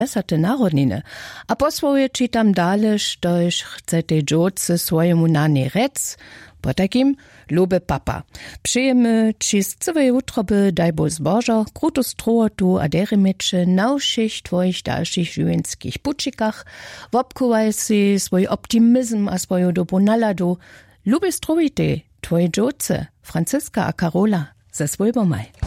10. narodniny. A posłuje czytam dalej, štož chce tej dżoce swojemu nanie rec, po takim lube papa. Przyjemy ci z całej utroby, daj bo zbożo, krutu strołotu a derymecze na všich twoich dalszych żywienskich pučikach, wopkuwaj si swój optymizm a swoją dobrą naladu. Lube strowite twoje dżoce, Franziska a Karola, ze swojbomaj.